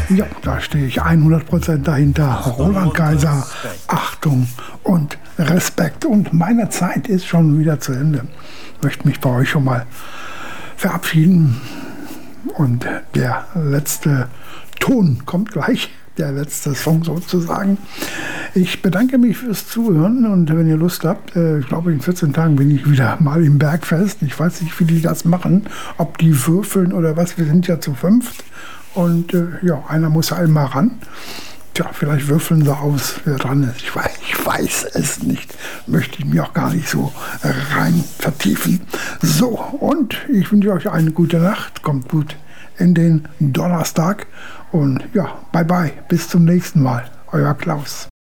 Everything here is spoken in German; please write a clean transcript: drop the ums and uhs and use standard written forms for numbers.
Ja, da stehe ich 100% dahinter. Roland Kaiser, Achtung und Respekt. Und meine Zeit ist schon wieder zu Ende. Ich möchte mich bei euch schon mal verabschieden. Und der letzte Ton kommt gleich. Der letzte Song sozusagen. Ich bedanke mich fürs Zuhören und wenn ihr Lust habt, ich glaube in 14 Tagen bin ich wieder mal im Bergfest. Ich weiß nicht, wie die das machen, ob die würfeln oder was. Wir sind ja zu 5 und ja, einer muss einmal ran. Tja, vielleicht würfeln sie aus, wer dran ist. Ich weiß es nicht. Möchte ich mir auch gar nicht so rein vertiefen. So, und ich wünsche euch eine gute Nacht. Kommt gut in den Donnerstag. Und ja, bye bye. Bis zum nächsten Mal. Euer Klaus.